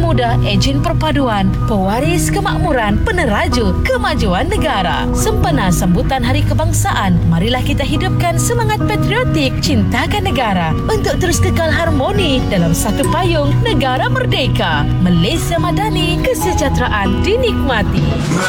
muda ejen perpaduan, pewaris kemakmuran, peneraju kemajuan negara. Sempena sambutan Hari Kebangsaan, marilah kita hidupkan semangat patriotik, cintakan negara untuk terus kekal harmoni dalam satu payung negara merdeka. Malaysia Madani, kesejahteraan dinikmati.